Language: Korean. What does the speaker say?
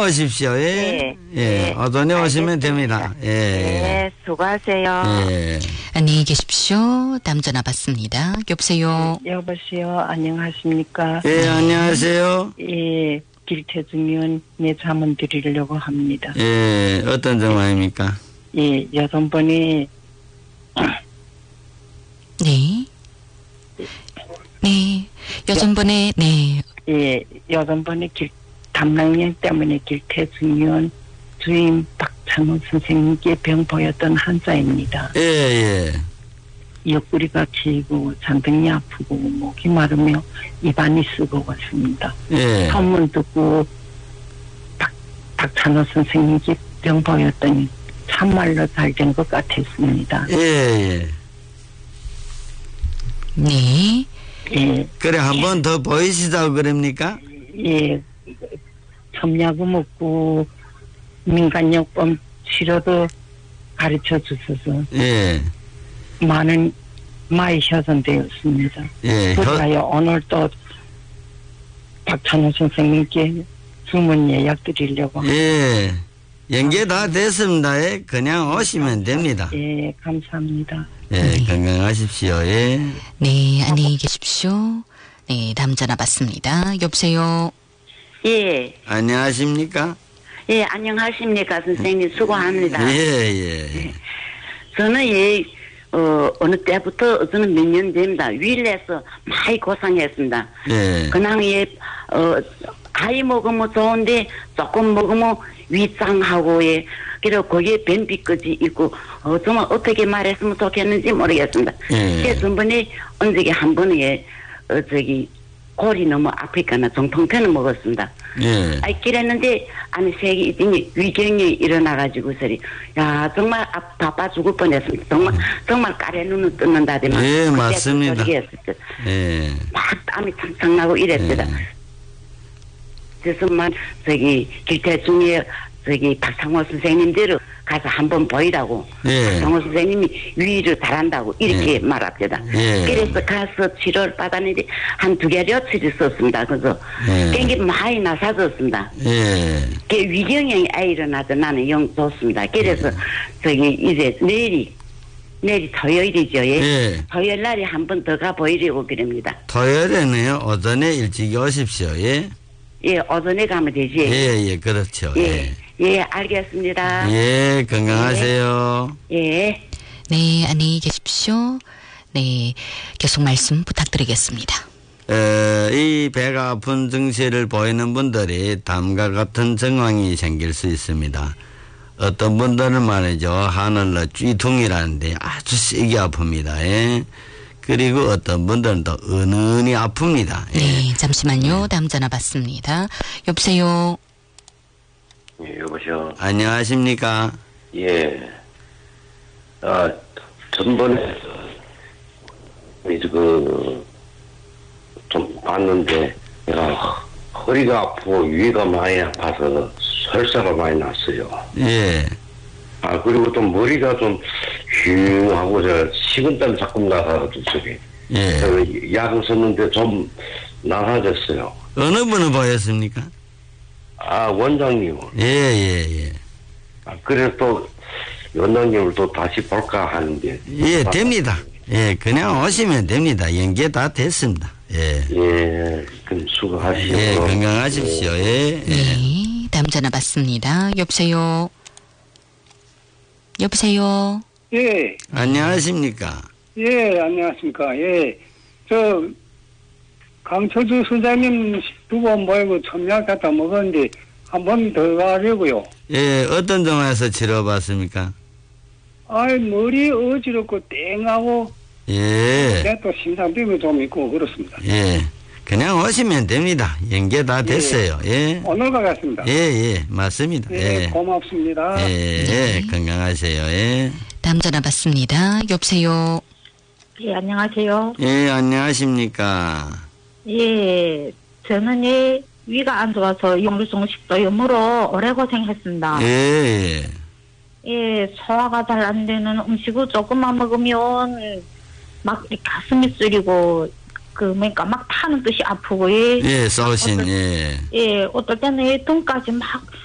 다녀오십시오. 예. 예. 다녀오시면 됩니다. 예. 네, 수고하세요. 예. 안녕히 계십시오. 다음 전화 받습니다. 여보세요. 여보세요. 안녕하십니까? 예, 안녕하세요. 예, 길태중 의원의 자문 드리려고 합니다. 예, 어떤 정황입니까? 예, 여성분이 네. 네. 여성분의, 네. 예, 여성분이 담낭염 때문에 길태중 의원 주임 박찬호 선생님께 병 보였던 환자입니다. 예, 예. 옆구리가 길고 잔등이 아프고 목이 마르며 입안이 쓰거웠습니다. 예. 소문 듣고 박찬호 선생님께 병 보였더니 참말로 잘 된 것 같았습니다. 예, 예. 네. 예. 그래, 한 번 더 보이시자고 그럽니까? 예. 첨약을 먹고 민간요법 치료도 가르쳐 주셔서 예. 많은 많이 훼손되었습니다. 예. 그래요. 오늘 또 박찬호 선생님께 주문 예약 드리려고. 예. 연계 다 됐습니다. 예. 그냥 오시면 됩니다. 예, 감사합니다. 예, 건강하십시오. 예. 네, 안녕히 계십시오. 네, 다음 전화 받습니다. 여보세요. 예. 안녕하십니까? 예, 안녕하십니까, 선생님. 수고합니다. 예, 예. 저는 어느 때부터, 저는 몇 년 됩니다. 위일해서 많이 고생했습니다. 예. 그냥, 아이 먹으면 좋은데, 조금 먹으면 위장하고, 그리고 거기에 변비까지 있고, 정말 어떻게 말했으면 좋겠는지 모르겠습니다. 예. 그래서 전번에, 언제게 한 번에, 골이 너무 아프니까 정통편을 먹었습니다. 예. 그랬는데 안에 색이 있더니 위경이 일어나가지고 소리 야 정말 바빠 죽을 뻔했습니다. 정말 까래 눈을 뜯는다더만. 예, 맞습니다. 예. 막 땀이 창창 나고 이랬습니다. 그래서 길태중에 박상호 선생님대로 가서 한번 보이라고. 예. 박상호 선생님이 위를 잘한다고 이렇게 말합니다. 예. 그래서 가서 치료를 받았는데 한 2개월치를 썼습니다. 그래서 굉장히 많이 나사졌습니다. 예. 그 위경형이 일어나서 나는 영 좋습니다. 그래서 이제 내일이 토요일이죠. 예. 토요일 날에 한 번 더 가 보이려고 그럽니다. 토요일에는요, 오전에 일찍 오십시오. 예. 예, 오전에 가면 되지. 예, 예, 그렇죠. 예. 예, 알겠습니다. 예, 건강하세요. 예. 네, 안녕히 계십시오. 네, 계속 말씀 부탁드리겠습니다. 이 배가 아픈 증세를 보이는 분들이 다음과 같은 정황이 생길 수 있습니다. 어떤 분들은 말이죠, 하늘로 쥐퉁이라는데 아주 세게 아픕니다. 예. 그리고 어떤 분들은 또 은은히 아픕니다. 예. 네, 잠시만요. 다음 전화 받습니다. 여보세요. 예, 여보세요. 안녕하십니까? 예. 전번에, 좀 봤는데, 허리가 아프고 위가 많이 아파서 설사가 많이 났어요. 예. 그리고 또 머리가 좀 흉하고, 식은땀 자꾸 나가지고, 예. 약을 썼는데 좀 나아졌어요. 어느 분을 보였습니까? 원장님. 예, 예, 예. 그래서 또, 원장님을 또 다시 볼까 하는데. 예, 됩니다. 예, 그냥 오시면 됩니다. 연계 다 됐습니다. 예. 예, 그럼 수고하시오. 예, 건강하십시오. 예. 예. 네, 다음 전화 받습니다. 여보세요. 여보세요. 예, 안녕하십니까? 예, 안녕하십니까. 예, 강철주 선생님 두 번 모이고 첨약 갖다 먹었는데 한 번 더 가려고요. 예, 어떤 정화에서 치료받습니까? 머리 어지럽고 땡하고, 예. 또 심장병이 좀 있고 그렇습니다. 예. 그냥 오시면 됩니다. 연계 다 됐어요. 예. 오늘 가겠습니다. 예, 예, 맞습니다. 예, 예. 고맙습니다. 예, 예, 건강하세요. 예. 다음 전화 받습니다. 여보세요. 예, 안녕하세요. 예, 안녕하십니까? 예, 저는 위가 안 좋아서 역류성식도염으로 오래 고생했습니다. 예, 예. 예, 소화가 잘 안 되는 음식을 조금만 먹으면 막 가슴이 쓰리고 막 타는 듯이 아프고 예, 싸우신, 예. 예, 어떨 때는 등까지 막